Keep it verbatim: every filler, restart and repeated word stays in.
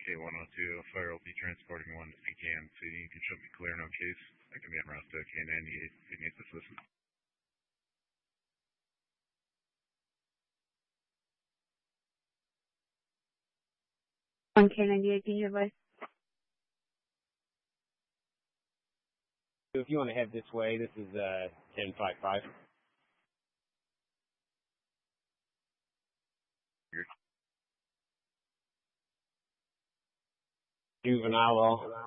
K one oh two, fire will be transporting one to C K M C. You can show me clear, no case. I can be en route to K ninety-eight if you need assistance. On K ninety-eight, can you advise? If you want to head this way, this is uh, ten five five. Juvenile,